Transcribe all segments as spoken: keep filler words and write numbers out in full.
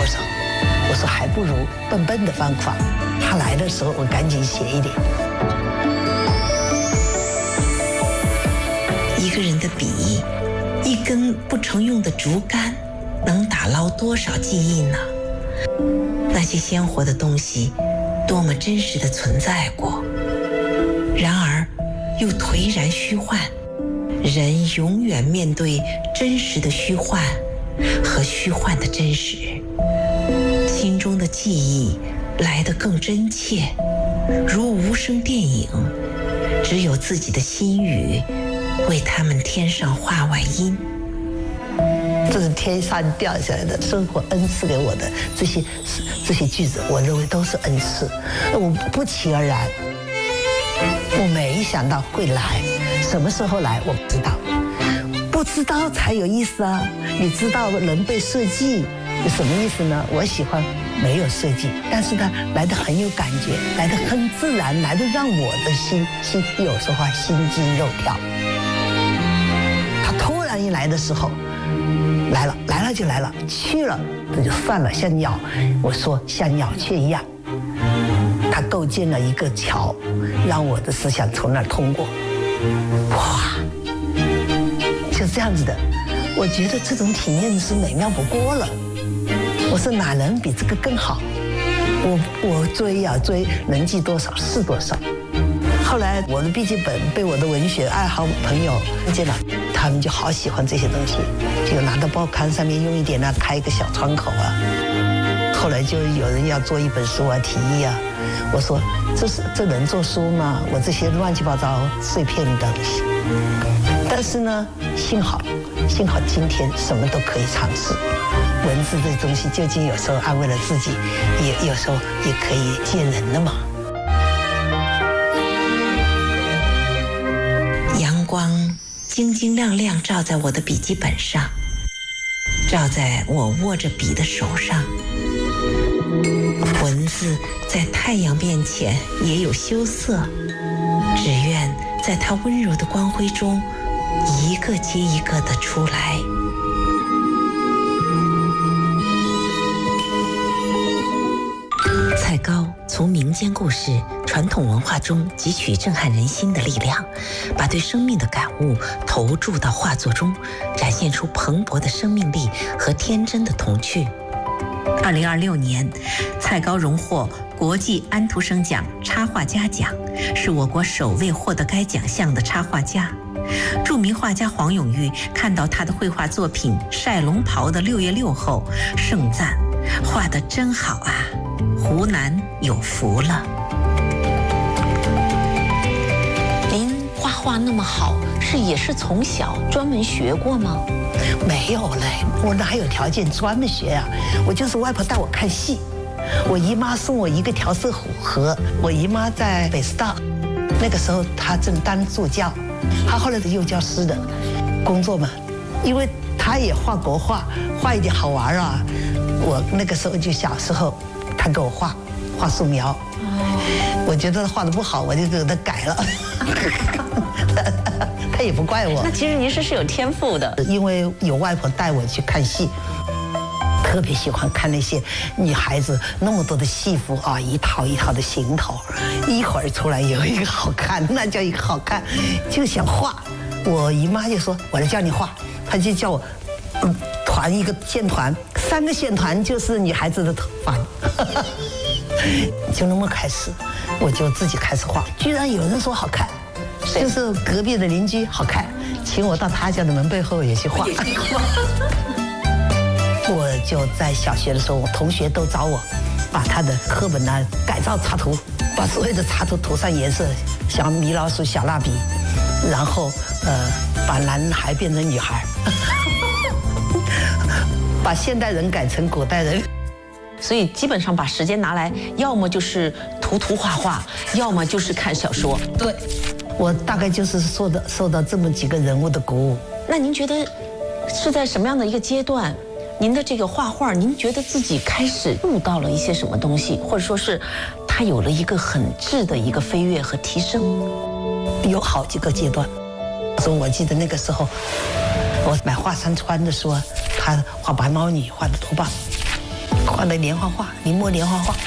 少。我说还不如笨笨的方法，他来的时候我赶紧写一点。 一个人的笔，一根不成用的竹竿，能打捞多少记忆呢？那些鲜活的东西，多么真实的存在过，然而又颓然虚幻。人永远面对真实的虚幻和虚幻的真实，心中的记忆来得更真切，如无声电影，只有自己的心语为他们添上画外音。 这是天上掉下来的生活恩赐给我的这些这些句子，我认为都是恩赐。我不期而然，我没想到会来，什么时候来我不知道，不知道才有意思啊！你知道人被设计什么意思呢？我喜欢没有设计，但是呢来得很有感觉，来得很自然，来得让我的心心有时候还心惊肉跳。他突然一来的时候。来了，来了就来了，去了这就算了，像鸟，我说像鸟雀一样，它构建了一个桥，让我的思想从那儿通过。哇，就这样子的，我觉得这种体验是美妙不过了。我说哪能比这个更好？我我追呀追，能记多少是多少。后来我的笔记本被我的文学爱好朋友看见了，他们就好喜欢这些东西，就拿到报刊上面用一点啊，开一个小窗口啊。后来就有人要做一本书啊，提议啊，我说这是这能做书吗？我这些乱七八糟碎片的东西。但是呢，幸好幸好今天什么都可以尝试。文字这东西究竟有时候安慰了自己，也有时候也可以见人的嘛。 光晶晶亮亮照在我的笔记本上，照在我握着笔的手上。文字在太阳面前也有羞涩，只愿在它温柔的光辉中，一个接一个的出来。蔡高从民间故事、传统文化中汲取震撼人心的力量，把对生命的感悟投注到画作中，展现出蓬勃的生命力和天真的童趣。二零二六年，蔡高荣获国际安徒生奖插画家奖，是我国首位获得该奖项的插画家。著名画家黄永玉看到他的绘画作品《晒龙袍的六月六》后，盛赞：“画得真好啊！湖南有福了。”您画画那么好，是也是从小专门学过吗？ 没有嘞，我哪有条件专门学啊？我就是外婆带我看戏，我姨妈送我一个调色盒。我姨妈在北师大，那个时候她正当助教，她后来是幼教师的工作嘛，因为她也画国画，画一点好玩啊。我那个时候就小时候。他给我画画素描，哦、我觉得他画的不好，我就给他改了。他也不怪我。 那其实您是是有天赋的， 因为有外婆带我去看戏，特别喜欢看那些女孩子那么多的戏服啊，一套一套的行头，一会儿出来有一个好看，那叫一个好看，就想画。我姨妈就说：“我来教你画。”她就叫我，嗯，团一个线团。三个线团就是女孩子的头发，就那么开始，我就自己开始画。居然有人说好看，就是隔壁的邻居好看，请我到他家的门背后也去画。我就在小学的时候，我同学都找我，把他的课本呢改造插图，把所有的插图涂上颜色，像米老鼠、小蜡笔，然后呃把男孩变成女孩。把现代人改成古代人， 所以基本上把时间拿来，要么就是涂涂画画，要么就是看小说。 对，我大概就是受到受到这么几个人物的鼓舞。 那您觉得是在什么样的一个阶段，您的这个画画，您觉得自己开始悟到了一些什么东西，或者说是它有了一个很质的一个飞跃和提升？ 有好几个阶段。所以我记得那个时候，我买画山川的书，他画白毛女画的多棒。 画的连环画，临摹连环画。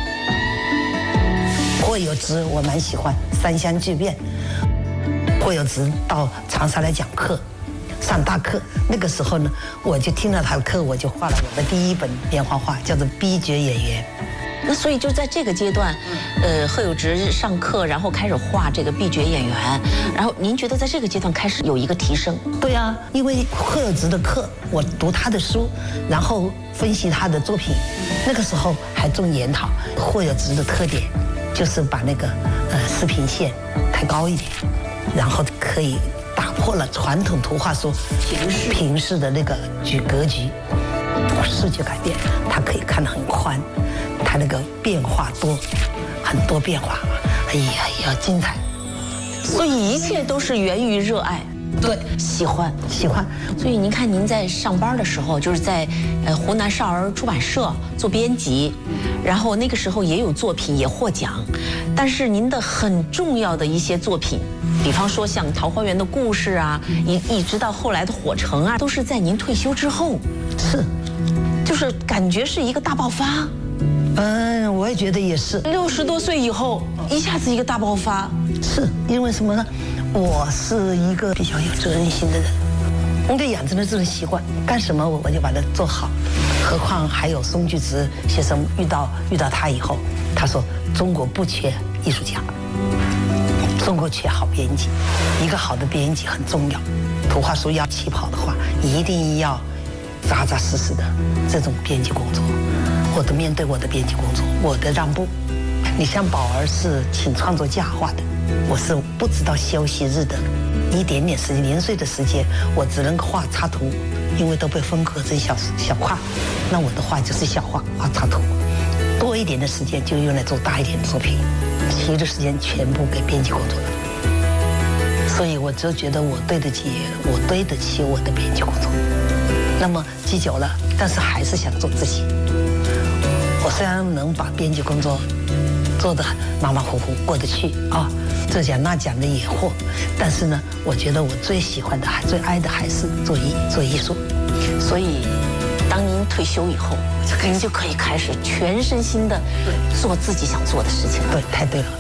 霍有直我蛮喜欢，三湘巨变。霍有直到长沙来讲课，上大课。那个时候呢，我就听了他的课，我就画了我的第一本连环画，叫做《逼爵演员》。 那所以就在这个阶段，呃，贺有直上课，然后开始画这个闭角演员，然后您觉得在这个阶段开始有一个提升？ 对啊，因为贺有直的课，我读他的书，然后分析他的作品，那个时候还重研讨。贺有直的特点就是把那个呃视频线抬高一点，然后可以打破了传统图画书平视平视的那个局格局，视觉改变，它可以看得很宽。它那个变化多，很多变化，哎呀呀，精彩！ 所以一切都是源于热爱， 对， 喜欢， 喜欢。 所以您看，您在上班的时候，就是在呃湖南少儿出版社做编辑，然后那个时候也有作品也获奖，但是您的很重要的一些作品，比方说像《桃花源的故事》啊，一一直到后来的《火城》啊，都是在您退休之后， 是， 就是感觉是一个大爆发。 嗯，我也觉得也是。 六十多岁以后，一下子一个大爆发， 是因为什么呢？我是一个比较有责任心的人，我就养成了这种习惯，干什么我我就把它做好。何况还有松居直先生遇到遇到他以后，他说中国不缺艺术家，中国缺好编辑，一个好的编辑很重要。图画书要起跑的话，一定要扎扎实实的这种编辑工作。我的面对我的编辑工作，我的让步。你像宝儿是请创作家画的，我是不知道休息日的，一点点时间，零碎的时间，我只能画插图，因为都被分割成小小画，那我的画就是小画，画插图。多一点的时间就用来做大一点的作品，其余的时间全部给编辑工作了。所以我就觉得我对得起，我对得起我的编辑工作。那么记久了，但是还是想做自己。我虽然能把编辑工作做得马马虎虎过得去啊，这奖那奖的也获，但是呢，我觉得我最喜欢的、还最爱的还是做艺做艺术。 所以，当您退休以后，您就可以开始全身心的做自己想做的事情了。 对，太对了。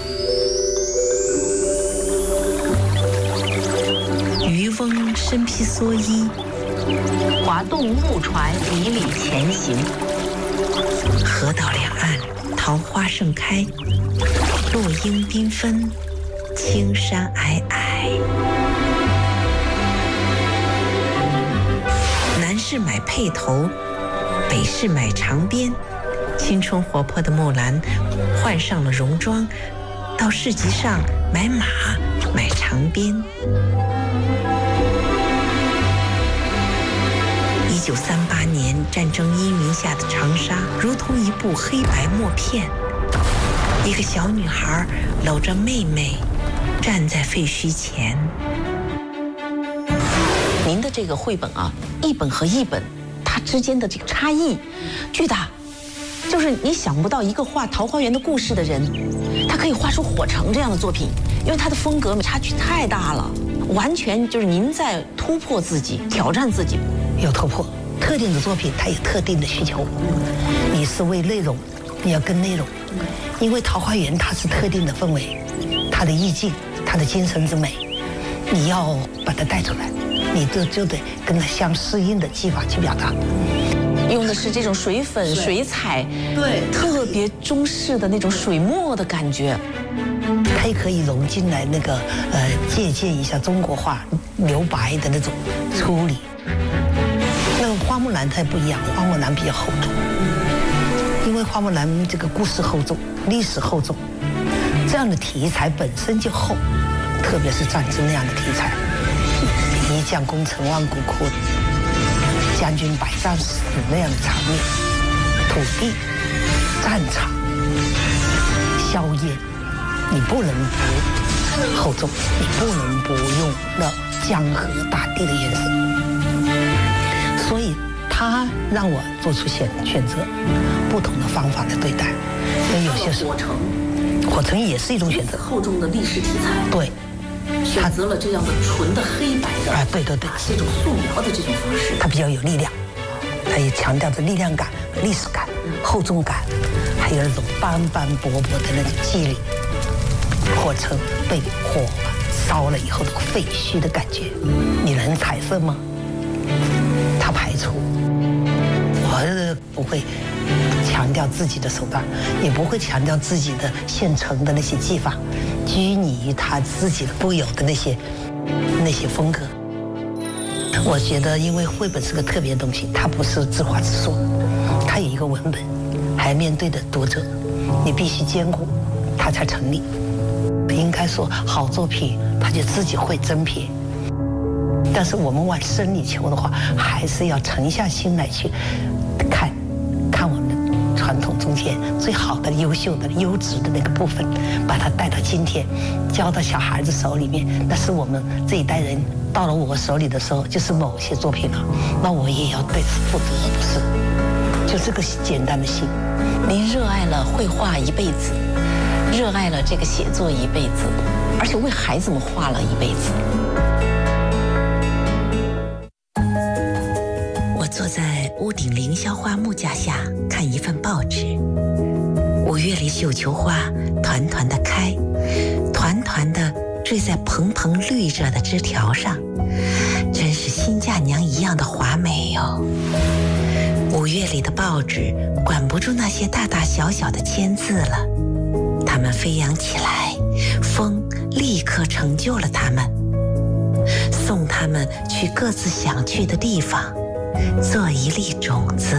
渔翁身披蓑衣， 划动木船，迤逦前行。 河道两岸，桃花盛开，落英缤纷，青山皑皑。南市买辔头，北市买长鞭。青春活泼的木兰换上了戎装，到市集上买马，买长鞭。一九三八年，战争阴云下的长沙，如同一部黑白默片。一个小女孩搂着妹妹，站在废墟前。 您的这个绘本啊，一本和一本，它之间的这个差异巨大，就是你想不到一个画《桃花源的故事》的人，他可以画出《火城》这样的作品，因为他的风格差距太大了，完全就是您在突破自己，挑战自己。 有突破，特定的作品它有特定的需求，你是为内容，你要跟内容，因为桃花源它是特定的氛围，它的意境，它的精神之美，你要把它带出来，你就就得跟它相适应的技法去表达。 用的是这种水粉、水彩， 对， 特别中式的那种水墨的感觉。 它也可以融进来那个呃，借鉴一下中国画留白的那种处理。那个花木兰它不一样，花木兰比较厚重，因为花木兰这个故事厚重，历史厚重，这样的题材本身就厚，特别是战争那样的题材，一将功成万骨枯，将军百战死那样的场面，土地、战场、硝烟，你不能不厚重，你不能不用那江河大地的颜色。所以他让我做出选选择，不同的方法来对待。所以有些时候， 火城， 火城也是一种选择， 厚重的历史题材。 对， 选择了这样的纯的黑白的啊，对对对， 这种素描的这种方式， 它比较有力量。 他也强调着力量感、历史感、厚重感，还有那种斑斑驳驳的那种肌理。火车被火烧了以后的废墟的感觉，你能彩色吗？他排除，我不会强调自己的手段，也不会强调自己的现成的那些技法，拘泥于他自己的固有的那些那些风格。我觉得，因为绘本是个特别的东西，它不是自话自说，它有一个文本，还面对的读者，你必须兼顾，它才成立。应该说，好作品它就自己会甄别。但是我们往深里求的话，还是要沉下心来去看，看我们的传统中间最好的、优秀的、优质的那个部分，把它带到今天，交到小孩子手里面。那是我们这一代人到了我手里的时候，就是某些作品了。那我也要对此负责，不是？就这个简单的心。 您热爱了绘画一辈子，热爱了这个写作一辈子，而且为孩子们画了一辈子。 坐在屋顶凌霄花木架下看一份报纸，五月里绣球花团团的开，团团的坠在蓬蓬绿着的枝条上，真是新嫁娘一样的华美哟。五月里的报纸管不住那些大大小小的签字了，它们飞扬起来，风立刻成就了它们，送它们去各自想去的地方，做一粒种子。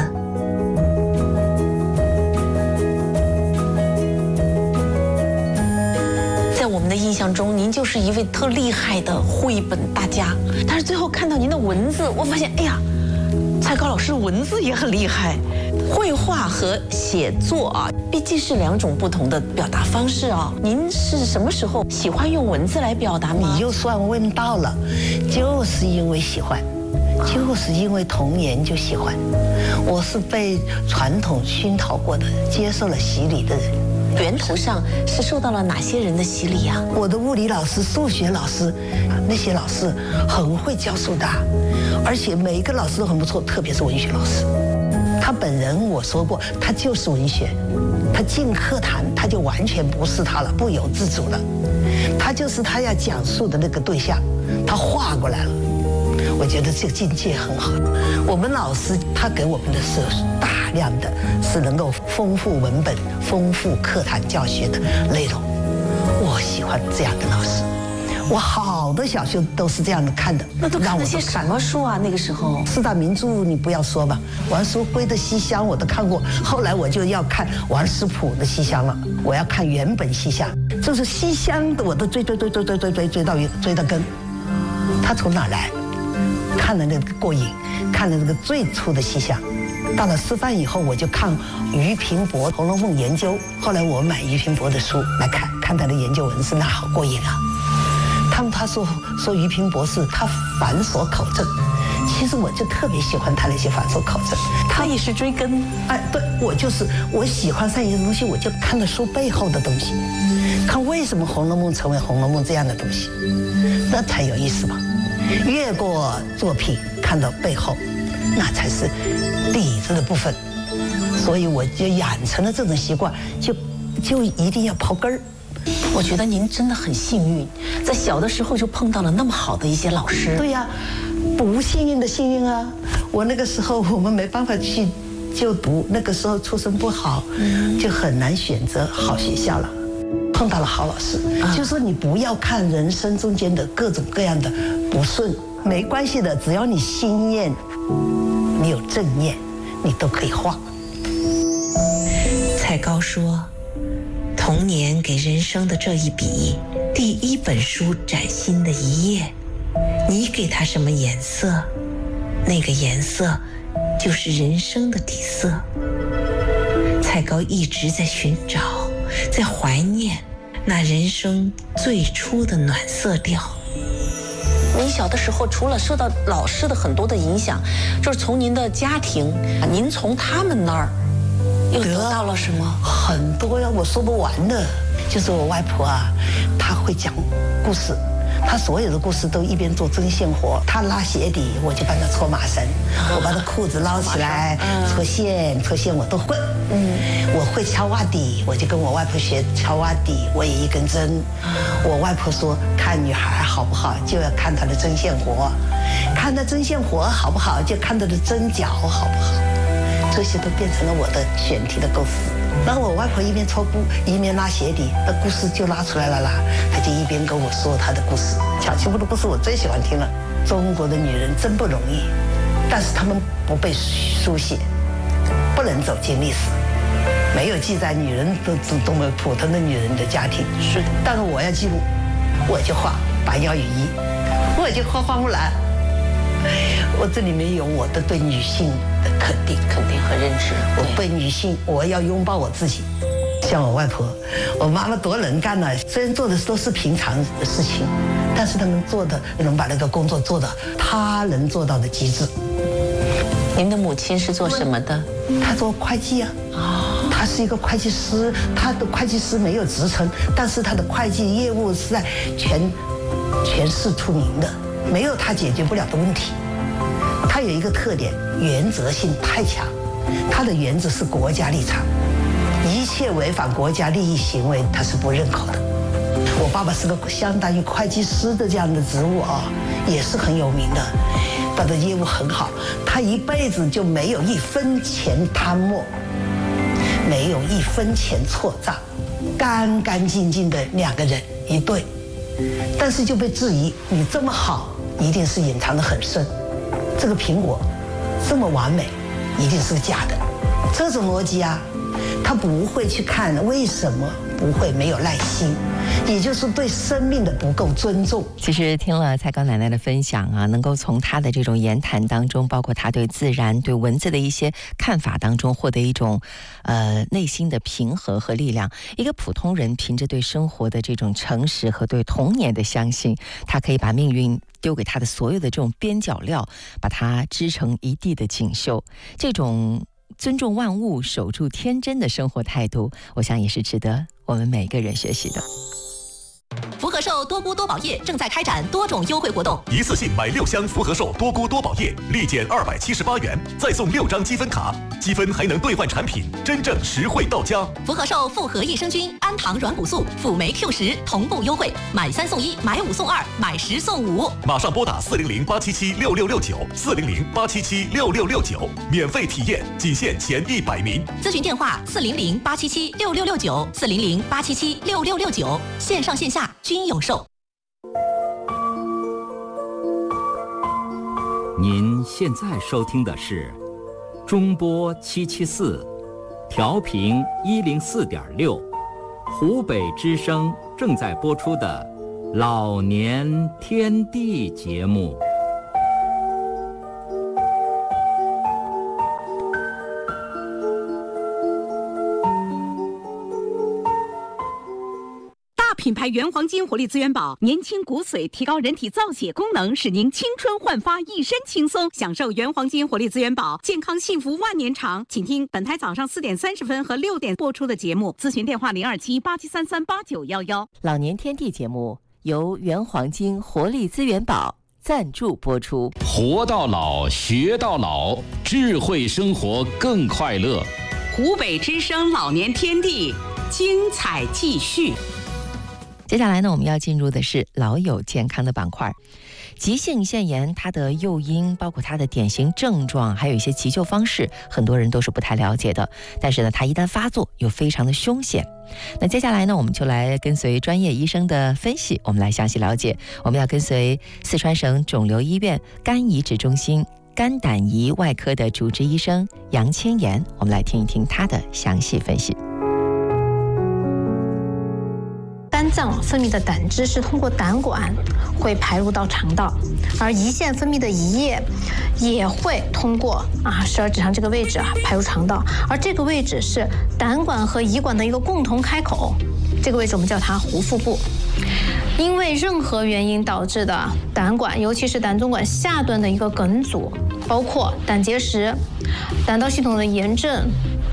在我们的印象中，您就是一位特厉害的绘本大家。但是最后看到您的文字，我发现，哎呀，蔡高老师的文字也很厉害。绘画和写作啊，毕竟是两种不同的表达方式啊。您是什么时候喜欢用文字来表达吗？ 你又算问到了，就是因为喜欢。就是因为童年就喜欢，我是被传统熏陶过的，接受了洗礼的人。 源头上是受到了哪些人的洗礼啊？ 我的物理老师、数学老师，那些老师很会教书的，而且每一个老师都很不错，特别是文学老师。他本人我说过，他就是文学，他进课堂他就完全不是他了，不由自主了，他就是他要讲述的那个对象，他画过来了。我觉得这个境界很好。我们老师他给我们的是大量的，是能够丰富文本、丰富课堂教学的内容。我喜欢这样的老师。我好多小说都是这样的看的。 那都看了些什么书啊？那个时候四大名著你不要说吧，王淑辉的《西厢》我都看过，后来我就要看王实甫的《西厢》了，我要看原本《西厢》，就是《西厢》的我都追追追追追追追追到追到根，他从哪来？看了那个过瘾，看了那个最初的西厢。到了师范以后，我就看俞平伯《红楼梦》研究。后来我买俞平伯的书来看，看他的研究文字，那好过瘾啊！他们他说说俞平伯是他繁琐口正，其实我就特别喜欢他那些繁琐口正。 他也是追根， 哎，对，我就是我喜欢上一个东西，我就看了书背后的东西，看为什么《红楼梦》成为《红楼梦》这样的东西，那才有意思嘛。越过作品看到背后，那才是底子的部分。所以我就养成了这种习惯，就就一定要刨根儿。 我觉得您真的很幸运，在小的时候就碰到了那么好的一些老师。 对呀，不幸运的幸运啊！我那个时候我们没办法去就读，那个时候出身不好，就很难选择好学校了。碰到了好老师，就说你不要看人生中间的各种各样的不顺，没关系的，只要你心念，你有正念，你都可以画。 蔡高说，童年给人生的这一笔，第一本书崭新的一页，你给它什么颜色，那个颜色就是人生的底色。蔡高一直在寻找，在怀念那人生最初的暖色调。 您小的时候除了受到老师的很多的影响，就是从您的家庭，您从他们那儿又得到了什么？ 很多呀，我说不完的。就是我外婆啊，她会讲故事， 他所有的故事都一边做针线活，他拉鞋底，我就帮他搓麻绳，我把他裤子捞起来，搓线，搓线我都会。嗯，我会敲袜底，我就跟我外婆学敲袜底，我也一根针。我外婆说，看女孩好不好，就要看她的针线活，看她针线活好不好，就看她的针脚好不好。这些都变成了我的选题的构思。然后我外婆一边搓布，一边拉鞋底，那故事就拉出来了啦。她就一边跟我说她的故事。巧媳妇的故事我最喜欢听了。中国的女人真不容易，但是她们不被书写，不能走进历史，没有记载女人都是多么普通的女人的家庭。是的，但是我要记录，我就画白鸟羽衣，我就画花木兰。我这里面有我的对女性的肯定、 肯定和认知。 我对女性，我要拥抱我自己。像我外婆、我妈妈多能干呢、啊，虽然做的都是平常的事情，但是他们做的能把那个工作做到她能做到的极致。 您的母亲是做什么的？ 她做会计啊。哦，她是一个会计师，她的会计师没有职称，但是她的会计业务是在全全市出名的。没有他解决不了的问题。他有一个特点，原则性太强。他的原则是国家立场，一切违反国家利益行为他是不认可的。我爸爸是个相当于会计师的这样的职务啊，也是很有名的，他的业务很好。他一辈子就没有一分钱贪墨，没有一分钱错账，干干净净的两个人一对。但是就被质疑，你这么好，一定是隐藏得很深。这个苹果这么完美，一定是个假的。这种逻辑啊，他不会去看为什么不会没有耐心，也就是对生命的不够尊重。 其实听了蔡高奶奶的分享啊，能够从她的这种言谈当中，包括她对自然、对文字的一些看法当中，获得一种呃内心的平和和力量。一个普通人凭着对生活的这种诚实和对童年的相信，他可以把命运丢给他的所有的这种边角料，把它织成一地的锦绣。这种尊重万物、守住天真的生活态度，我想也是值得我们每个人学习的。 福和寿多菇多宝液正在开展多种优惠活动， 一次性买六箱福和寿多菇多宝液，立减二百七十八元，再送六张积分卡，积分还能兑换产品，真正实惠到家。 福和寿复合益生菌、氨糖软骨素、辅酶 Q 十同步优惠，买三送一，买五送二，买十送五。马上拨打四零零八七七六六六九，四零零八七七六六六九，免费体验，仅限前一百名。咨询电话：四零零八七七六六六九，四零零八七七六六六九，线上线下均有售。 您现在收听的是中波七七四，调频一零四点六，湖北之声正在播出的老年天地节目。 品牌原黄金活力资源宝，年轻骨髓，提高人体造血功能，使您青春焕发，一身轻松。享受原黄金活力资源宝，健康幸福万年长。请听本台早上四点三十分和六点播出的节目，咨询电话零二七八七三三八九幺幺。 老年天地节目由原黄金活力资源宝赞助播出。 活到老，学到老，智慧生活更快乐。 湖北之声老年天地，精彩继续。 接下来呢，我们要进入的是老友健康的板块。急性腺炎它的诱因，包括它的典型症状，还有一些急救方式，很多人都是不太了解的。但是呢，它一旦发作又非常的凶险。那接下来呢，我们就来跟随专业医生的分析，我们来详细了解。我们要跟随四川省肿瘤医院肝移植中心肝胆胰外科的主治医生杨千岩，我们来听一听他的详细分析。 肝脏分泌的胆汁是通过胆管会排入到肠道，而胰腺分泌的胰液也会通过啊十二指肠这个位置啊排入肠道，而这个位置是胆管和胰管的一个共同开口，这个位置我们叫它壶腹部。因为任何原因导致的胆管，尤其是胆总管下端的一个梗阻，包括胆结石、胆道系统的炎症、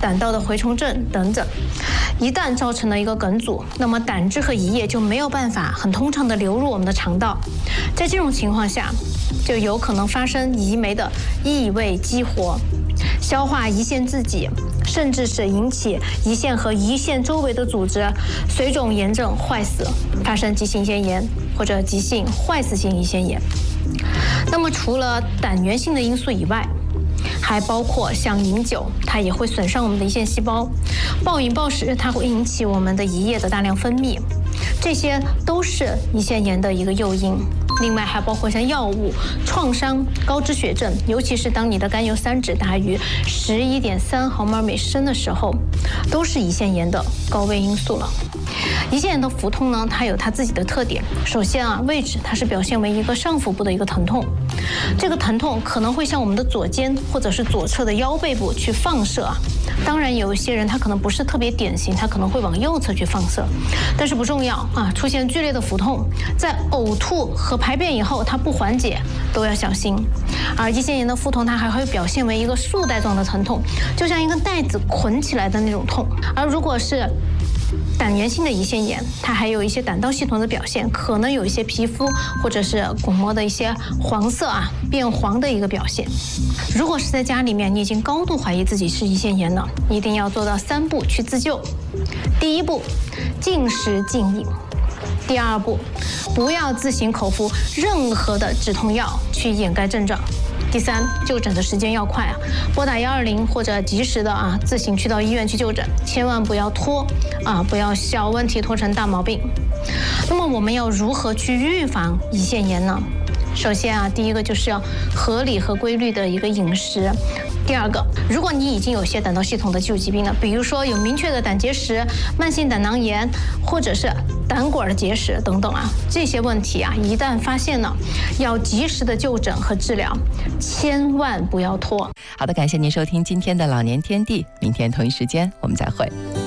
胆道的蛔虫症等等。一旦造成了一个梗阻，那么胆汁和胰液就没有办法很通畅的流入我们的肠道，在这种情况下，就有可能发生胰酶的异位激活，消化胰腺自己，甚至是引起胰腺和胰腺周围的组织水肿炎症坏死，发生急性胰腺炎或者急性坏死性胰腺炎。那么除了胆源性的因素以外，还包括像饮酒，它也会损伤我们的胰腺细胞；暴饮暴食，它会引起我们的胰液的大量分泌，这些都是胰腺炎的一个诱因。另外还包括像药物、创伤、高脂血症，尤其是当你的甘油三酯大于十一点三毫摩尔每升的时候，都是胰腺炎的高危因素了。胰腺炎的腹痛呢，它有它自己的特点。首先啊，位置它是表现为一个上腹部的一个疼痛，这个疼痛可能会向我们的左肩或者是左侧的腰背部去放射啊。当然有一些人他可能不是特别典型，他可能会往右侧去放射，但是不重要啊。出现剧烈的腹痛，在呕吐和排便以后它不缓解都要小心。而胰腺炎的腹痛它还会表现为一个束带状的疼痛，就像一根带子捆起来的那种痛。而如果是胆源性的胰腺炎，它还有一些胆道系统的表现，可能有一些皮肤或者是巩膜的一些黄色啊变黄的一个表现。如果是在家里面你已经高度怀疑自己是胰腺炎了，一定要做到三步去自救。第一步，禁食禁饮。第二步，不要自行口服任何的止痛药去掩盖症状。第三，就诊的时间要快啊，拨打幺二零或者及时的啊自行去到医院去就诊，千万不要拖啊，不要小问题拖成大毛病。那么我们要如何去预防胰腺炎呢？首先啊，第一个就是要合理和规律的一个饮食。第二个，如果你已经有些胆道系统的基础疾病了，比如说有明确的胆结石、慢性胆囊炎，或者是胆管的结石等等啊，这些问题啊，一旦发现了，要及时的就诊和治疗，千万不要拖。 好的，感谢您收听今天的老年天地，明天同一时间我们再会。